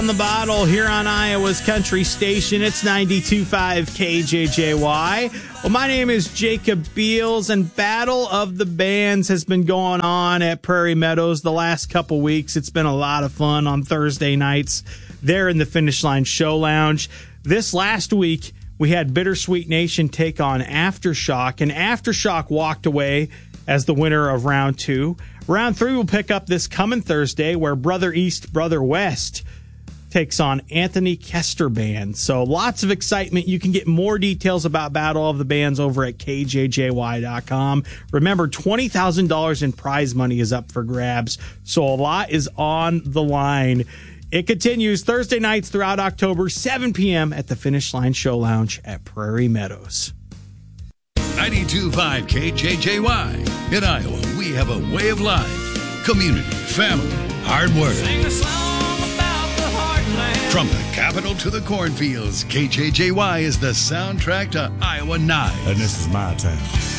On the bottle here on Iowa's Country Station. It's 92.5 KJJY. Well, my name is Jacob Beals, and Battle of the Bands has been going on at Prairie Meadows the last couple weeks. It's been a lot of fun on Thursday nights there in the Finish Line Show Lounge. This last week, we had Bittersweet Nation take on Aftershock, and Aftershock walked away as the winner of round 2. Round 3 will pick up this coming Thursday, where Brother East, Brother West takes on Anthony Kester Band. So lots of excitement. You can get more details about Battle of the Bands over at KJJY.com. Remember, $20,000 in prize money is up for grabs, so a lot is on the line. It continues Thursday nights throughout October, 7 p.m. at the Finish Line Show Lounge at Prairie Meadows. 92.5 KJJY. In Iowa, we have a way of life. Community, family, hard work. Sing a song about the heartland. From the capital to the cornfields, KJJY is the soundtrack to Iowa Nights. And this is my town.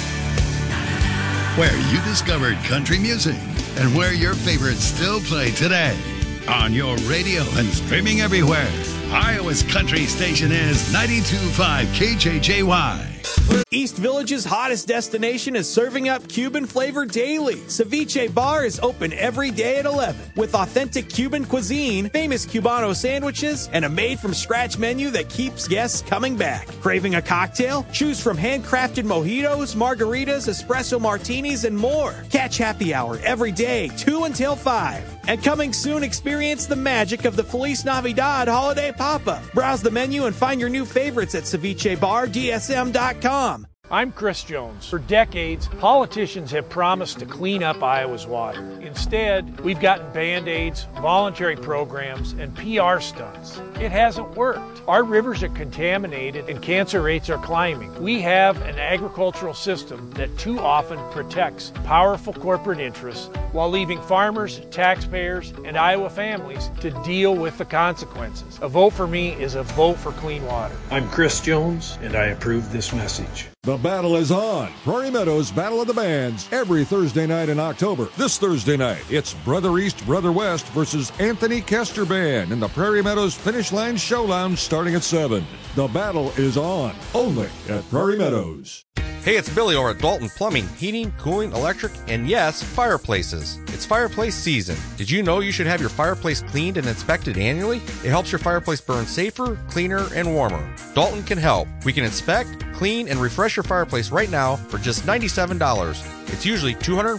Where you discovered country music and where your favorites still play today. On your radio and streaming everywhere, Iowa's Country Station is 92.5 KJJY. East Village's hottest destination is serving up Cuban flavor daily. Ceviche Bar is open every day at 11 with authentic Cuban cuisine, famous Cubano sandwiches, and a made-from-scratch menu that keeps guests coming back. Craving a cocktail? Choose from handcrafted mojitos, margaritas, espresso martinis, and more. Catch happy hour every day, 2 until 5. And coming soon, experience the magic of the Feliz Navidad holiday pop-up. Browse the menu and find your new favorites at cevichebardsm.com. I'm Chris Jones. For decades, politicians have promised to clean up Iowa's water. Instead, we've gotten Band-Aids, voluntary programs, and PR stunts. It hasn't worked. Our rivers are contaminated and cancer rates are climbing. We have an agricultural system that too often protects powerful corporate interests while leaving farmers, taxpayers, and Iowa families to deal with the consequences. A vote for me is a vote for clean water. I'm Chris Jones, and I approve this message. The battle is on. Prairie Meadows Battle of the Bands every Thursday night in October. This Thursday night, it's Brother East, Brother West versus Anthony Kester Band in the Prairie Meadows Finish Line Show Lounge starting at 7. The battle is on, only at Prairie Meadows. Hey, it's Billy over at Dalton Plumbing, Heating, Cooling, Electric, and yes, fireplaces. It's fireplace season. Did you know you should have your fireplace cleaned and inspected annually? It helps your fireplace burn safer, cleaner, and warmer. Dalton can help. We can inspect, clean, and refresh your fireplace right now for just $97. It's usually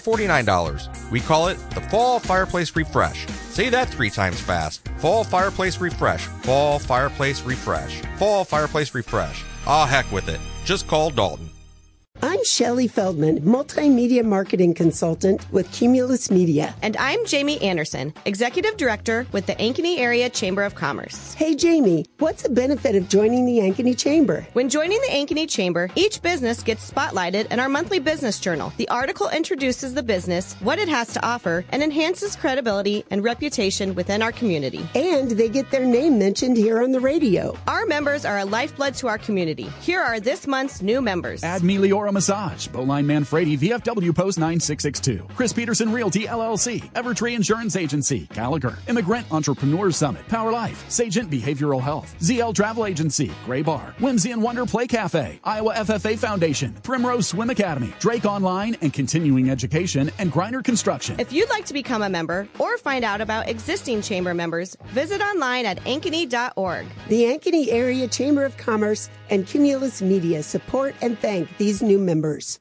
$249. We call it the Fall Fireplace Refresh. Say that 3 times fast. Fall Fireplace Refresh. Fall Fireplace Refresh. Fall Fireplace Refresh. Ah, heck with it. Just call Dalton. I'm Shelley Feldman, multimedia marketing consultant with Cumulus Media. And I'm Jamie Anderson, executive director with the Ankeny Area Chamber of Commerce. Hey, Jamie, what's the benefit of joining the Ankeny Chamber? When joining the Ankeny Chamber, each business gets spotlighted in our monthly business journal. The article introduces the business, what it has to offer, and enhances credibility and reputation within our community. And they get their name mentioned here on the radio. Our members are a lifeblood to our community. Here are this month's new members. Add Meliora Massage, Bowline Manfredi, VFW Post 9662, Chris Peterson Realty LLC, Evertree Insurance Agency, Gallagher, Immigrant Entrepreneurs Summit, Power Life, Sagent Behavioral Health, ZL Travel Agency, Gray Bar, Whimsy and Wonder Play Cafe, Iowa FFA Foundation, Primrose Swim Academy, Drake Online and Continuing Education, and Griner Construction. If you'd like to become a member or find out about existing chamber members, visit online at ankeny.org. The Ankeny Area Chamber of Commerce and Cumulus Media support and thank these new members.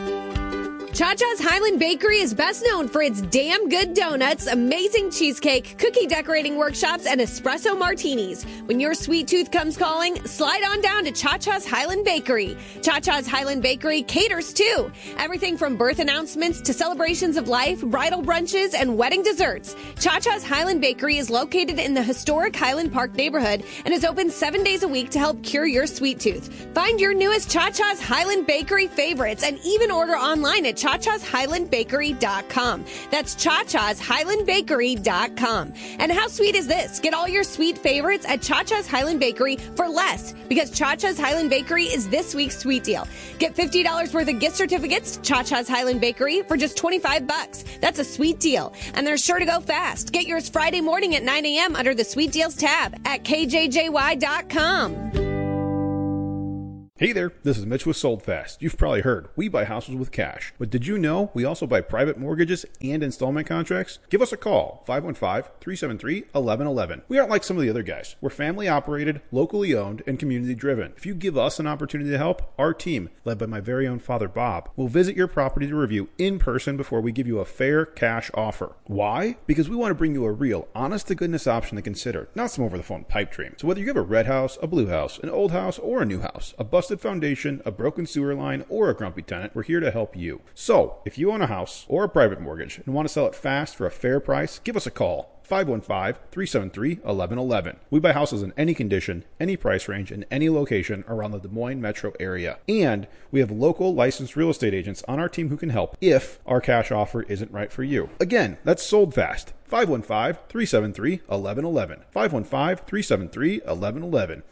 Cha-Cha's Highland Bakery is best known for its damn good donuts, amazing cheesecake, cookie decorating workshops, and espresso martinis. When your sweet tooth comes calling, slide on down to Cha-Cha's Highland Bakery. Cha-Cha's Highland Bakery caters too. Everything from birth announcements to celebrations of life, bridal brunches, and wedding desserts. Cha-Cha's Highland Bakery is located in the historic Highland Park neighborhood and is open 7 days a week to help cure your sweet tooth. Find your newest Cha-Cha's Highland Bakery favorites and even order online at chachashighlandbakery.com. That's chachashighlandbakery.com. And how sweet is this? Get all your sweet favorites at Chacha's Highland Bakery for less, because Chacha's Highland Bakery is this week's sweet deal. Get $50 worth of gift certificates to Chacha's Highland Bakery for just $25. That's a sweet deal, and they're sure to go fast. Get yours Friday morning at 9 a.m. under the Sweet Deals tab at kjjy.com. Hey there, this is Mitch with Sold Fast. You've probably heard, we buy houses with cash. But did you know we also buy private mortgages and installment contracts? Give us a call, 515-373-1111. We aren't like some of the other guys. We're family operated, locally owned, and community driven. If you give us an opportunity to help, our team, led by my very own father Bob, will visit your property to review in person before we give you a fair cash offer. Why? Because we want to bring you a real, honest-to-goodness option to consider, not some over-the-phone pipe dream. So whether you have a red house, a blue house, an old house, or a new house, a busted foundation, a broken sewer line, or a grumpy tenant, we're here to help you. So, if you own a house or a private mortgage and want to sell it fast for a fair price, give us a call. 515-373-1111. We buy houses in any condition, any price range, in any location around the Des Moines metro area. And we have local licensed real estate agents on our team who can help if our cash offer isn't right for you. Again, that's Sold Fast. 515-373-1111. 515-373-1111.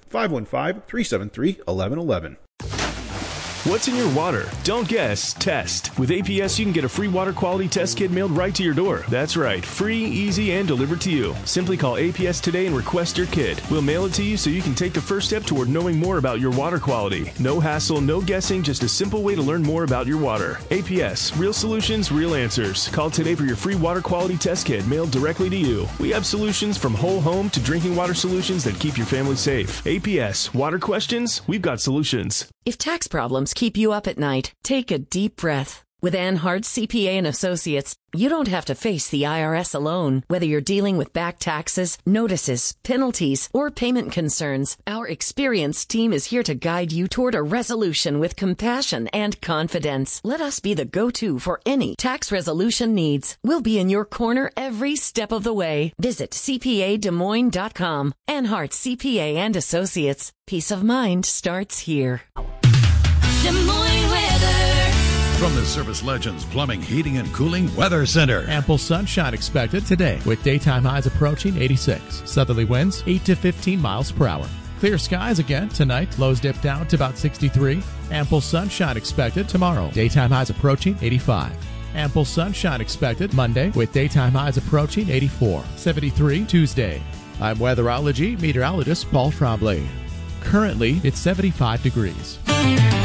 515-373-1111. What's in your water? Don't guess, test. With APS, you can get a free water quality test kit mailed right to your door. That's right, free, easy, and delivered to you. Simply call APS today and request your kit. We'll mail it to you so you can take the first step toward knowing more about your water quality. No hassle, no guessing, just a simple way to learn more about your water. APS, real solutions, real answers. Call today for your free water quality test kit mailed directly to you. We have solutions from whole home to drinking water solutions that keep your family safe. APS, water questions? We've got solutions. If tax problems keep you up at night, take a deep breath. With Ann Hart CPA and Associates, you don't have to face the IRS alone. Whether you're dealing with back taxes, notices, penalties, or payment concerns, our experienced team is here to guide you toward a resolution with compassion and confidence. Let us be the go-to for any tax resolution needs. We'll be in your corner every step of the way. Visit CPADesMoines.com. Ann Hart CPA and Associates. Peace of mind starts here. Des Moines weather. From the Service Legends Plumbing, Heating, and Cooling Weather Center. Ample sunshine expected today with daytime highs approaching 86. Southerly winds 8 to 15 miles per hour. Clear skies again tonight. Lows dip down to about 63. Ample sunshine expected tomorrow. Daytime highs approaching 85. Ample sunshine expected Monday with daytime highs approaching 84. 73 Tuesday. I'm weatherology meteorologist Paul Trombley. Currently, it's 75 degrees.